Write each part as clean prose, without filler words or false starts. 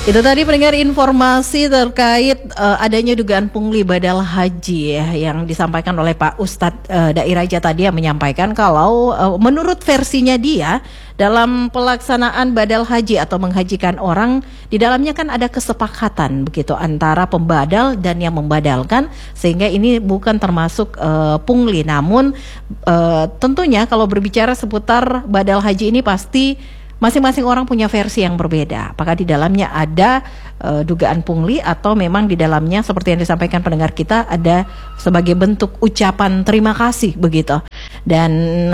Itu tadi pendengar informasi terkait adanya dugaan pungli badal haji ya, yang disampaikan oleh Pak Ustadz Dai Raja tadi, yang menyampaikan kalau menurut versinya dia dalam pelaksanaan badal haji atau menghajikan orang, di dalamnya kan ada kesepakatan begitu antara pembadal dan yang membadalkan, sehingga ini bukan termasuk pungli. Namun tentunya kalau berbicara seputar badal haji ini pasti masing-masing orang punya versi yang berbeda. Apakah di dalamnya ada dugaan pungli atau memang di dalamnya seperti yang disampaikan pendengar kita ada sebagai bentuk ucapan terima kasih begitu. Dan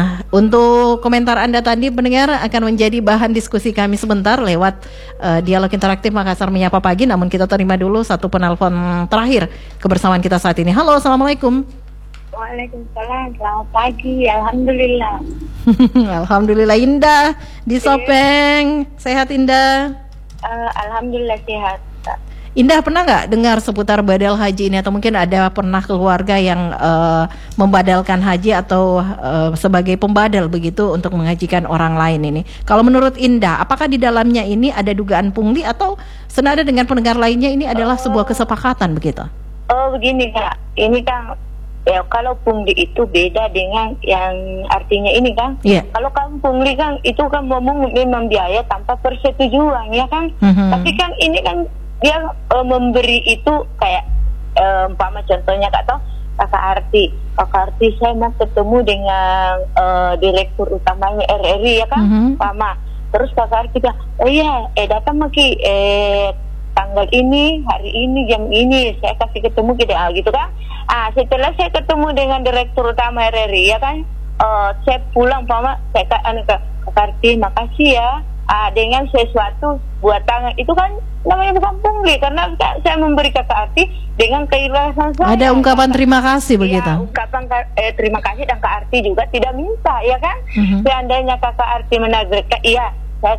untuk komentar Anda tadi pendengar akan menjadi bahan diskusi kami sebentar lewat Dialog Interaktif Makassar Menyapa Pagi. Namun kita terima dulu satu penelpon terakhir kebersamaan kita saat ini. Halo, Assalamualaikum. Waalaikumsalam, selamat pagi, Alhamdulillah. Alhamdulillah, Indah di Sopeng, sehat Indah? Alhamdulillah sehat. Indah pernah nggak dengar seputar badal haji ini, atau mungkin ada pernah keluarga yang membadalkan haji atau sebagai pembadal begitu untuk menghajikan orang lain ini? Kalau menurut Indah, apakah di dalamnya ini ada dugaan pungli atau senada dengan pendengar lainnya ini adalah sebuah kesepakatan begitu? Oh begini Kak, ini kan ya kalau pungli itu beda dengan yang artinya ini kan. Yeah. Kalau kan pungli kan itu kan memang biaya tanpa persetujuan ya kan. Tapi kan ini kan dia memberi itu kayak umpama contohnya Kak toh Kakak Arti saya mau ketemu dengan direktur utamanya RRI ya kan, umpama. Terus Kakak Arti bilang, oh iya datang Maki tanggal ini, hari ini, jam ini saya kasih ketemu gitu kan. Setelah saya ketemu dengan direktur utama RRI ya kan, saya pulang Pak, saya ke Karti, makasih ya dengan sesuatu buat tangan, itu kan namanya bukan pungli karena saya memberi Kakak Arti dengan keikhlasan saya. Ada ungkapan terima kasih begitu. Ya, ungkapan terima kasih, dan Kak Arti juga tidak minta ya kan. Seandainya Kakak Arti menagihkan, iya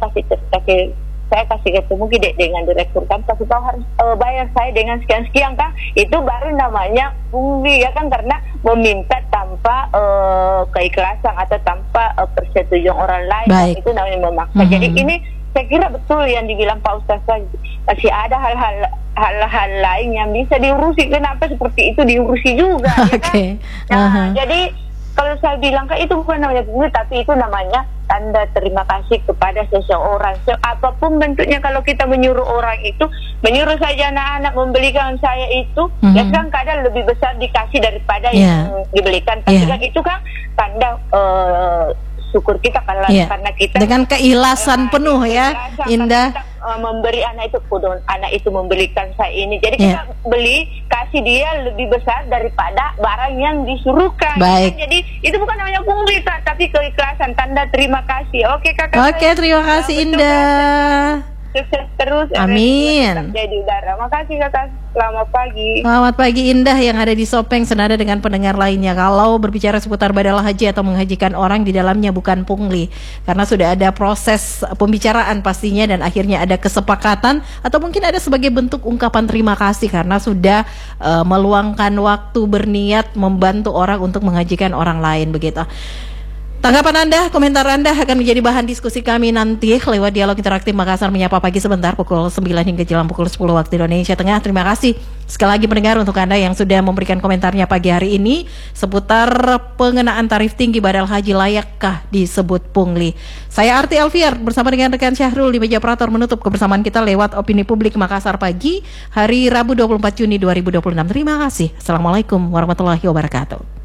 saya kasih ketemu dengan direktur kan, kasih tahu harus bayar saya dengan sekian-sekian kan, itu baru namanya pungli ya kan, karena meminta tanpa keikhlasan atau tanpa persetujuan orang lain. Kan, itu namanya memaksa. Jadi ini saya kira betul yang dibilang Pak Ustaz tadi, masih ada hal-hal lain yang bisa diurusi. Kenapa seperti itu diurusi juga ya kan? Nah, jadi kalau saya bilang kan itu bukan namanya pungli, tapi itu namanya tanda terima kasih kepada seseorang. Apapun bentuknya, kalau kita menyuruh orang itu, menyuruh saja anak-anak membelikan saya itu, ya kan kadang lebih besar dikasih daripada yang dibelikan. Tapi kan itu kan tanda syukur kita karena kita dengan keikhlasan penuh ya, Indah. Memberi anak itu membelikan saya ini. Jadi kita kasih dia lebih besar daripada barang yang disuruhkan. Baik. Jadi itu bukan namanya pungli, tapi keikhlasan, tanda terima kasih. Oke Kakak. Oke, terima kasih Indah. Sukses terus. Amin. Jadi udara. Makasih Kakak. Selamat pagi. Selamat pagi Indah yang ada di Sopeng, senada dengan pendengar lainnya. Kalau berbicara seputar badal haji atau menghajikan orang, di dalamnya bukan pungli, karena sudah ada proses pembicaraan pastinya, dan akhirnya ada kesepakatan atau mungkin ada sebagai bentuk ungkapan terima kasih karena sudah meluangkan waktu berniat membantu orang untuk menghajikan orang lain begitu. Tanggapan Anda, komentar Anda akan menjadi bahan diskusi kami nanti lewat Dialog Interaktif Makassar Menyapa Pagi sebentar pukul 9 hingga jelang pukul 10 waktu Indonesia Tengah. Terima kasih sekali lagi pendengar untuk Anda yang sudah memberikan komentarnya pagi hari ini seputar pengenaan tarif tinggi badal haji, layakkah disebut pungli. Saya Arti Alfiar bersama dengan rekan Syahrul di meja operator menutup kebersamaan kita lewat Opini Publik Makassar Pagi hari Rabu 24 Juni 2026. Terima kasih. Assalamualaikum warahmatullahi wabarakatuh.